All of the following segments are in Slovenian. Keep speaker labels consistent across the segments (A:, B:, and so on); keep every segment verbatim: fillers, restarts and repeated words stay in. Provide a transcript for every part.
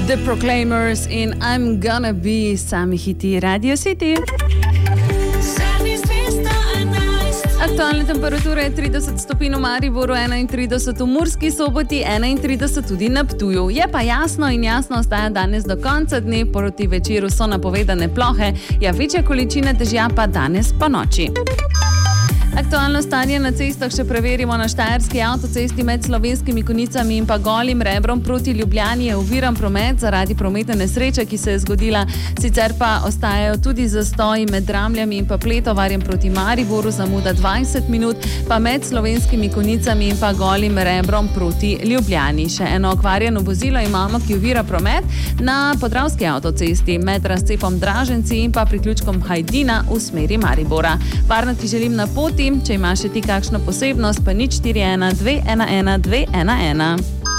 A: The Proclaimers in I'm Gonna Be, sami hiti Radio City. Aktualna temperatura je trideset stopinj v Mariboru, enaintrideset v Murski Soboti, enaintrideset tudi na Ptuju. Je pa jasno in jasno ostaja danes do konca dne, proti večeru so napovedane plohe, ja, večja količina dežja pa danes po noči. Aktualno stanje na cestah še preverimo. Na Štajerski avtocesti med Slovenskimi Konjicami in pa Golim Rebrom proti Ljubljani je oviran promet zaradi prometne nesreče, ki se je zgodila. Sicer pa ostajajo tudi zastoji med Dramljami in pa Pletovarjem proti Mariboru, zamuda dvajset minut, pa med Slovenskimi Konjicami in pa Golim Rebrom proti Ljubljani. Še eno okvarjeno vozilo imamo, ki ovira promet na Podravski avtocesti med razcepom Draženci in pa priključkom Hajdina v smeri Maribora. Varno ti želim na poti. Če imaš še ti kakšno posebnost, pa nič štiri ena dve ena ena dve ena ena.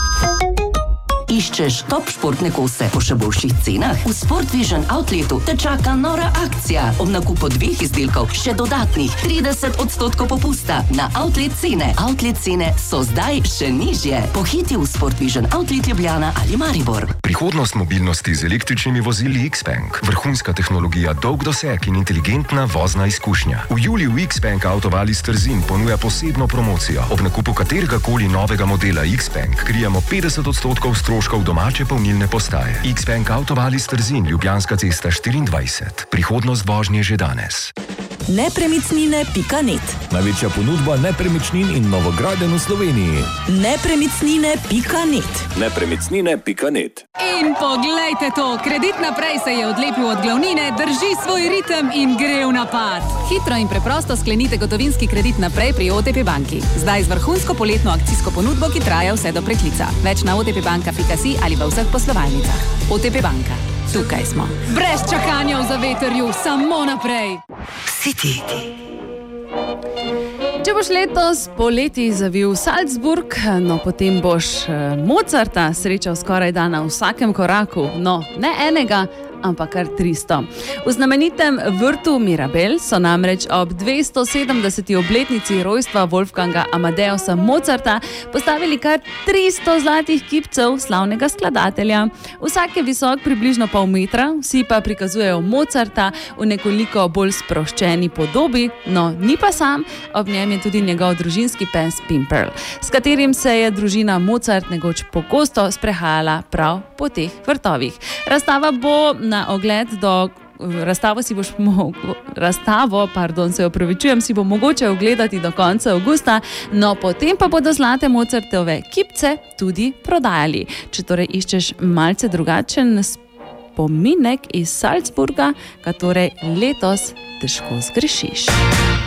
B: Iščeš top športne kose po še boljših cenah? V Sport Vision Outletu te čaka nora akcija. Ob nakupu dveh izdelkov še dodatnih trideset odstotkov popusta na outlet cene. Outlet cene so zdaj še nižje. Pohiti v Sport Vision Outlet Ljubljana ali Maribor.
C: Prihodnost mobilnosti z električnimi vozili Xpeng. Vrhunska tehnologija, dolg doseg in inteligentna vozna izkušnja. V juliju Xpeng Autovalis Trzin ponuja posebno promocijo. Ob nakupu katerega koli novega modela Xpeng krijemo petdeset odstotkov stroškov domače polnilne postaje. Xpeng Autovalis Trzin, Ljubljanska cesta štiriindvajset. Prihodnost vožnje že danes.
D: nepremičnine pika net.
E: Največja ponudba nepremičnin in novogradenj v Sloveniji.
D: nepremičnine pika net.
E: nepremičnine pika net.
F: In poglejte to, Kredit naprej se je odlepil od glavnine, drži svoj ritem in gre v napad. Hitro in preprosto sklenite gotovinski kredit naprej pri O T P banki. Zdaj z vrhunsko poletno akcijsko ponudbo, ki traja vse do preklica. Več na otpbanka pika si ali v vseh poslovalnicah. O T P banka. Tukaj smo. Brez čakanja v zavetrju, samo naprej.
B: City.
A: Če boš letos poleti zavil Salzburg, no potem boš Mozarta srečal skoraj da na vsakem koraku. No, ne enega, ampak kar tristo. V znamenitem vrtu Mirabel so namreč ob dvestosedemdeseti obletnici rojstva Wolfganga Amadeusa Mozarta postavili kar tristo zlatih kipcev slavnega skladatelja. Vsak je visok približno pol metra, vsi pa prikazujejo Mozarta v nekoliko bolj sproščeni podobi, no ni pa sam, ob njem je tudi njegov družinski pes Pimperl, s katerim se je družina Mozart nekoč pogosto sprehajala prav po teh vrtovih. Razstava bo na ogled do razstavo si boš mo, razstavo, pardon, se opravičujem, si bo mogoče ogledati do konca avgusta, no potem pa bodo zlate Mozartove kipce tudi prodajali. Če torej iščeš malce drugačen spominek iz Salzburga, ga torej letos težko zgrešiš.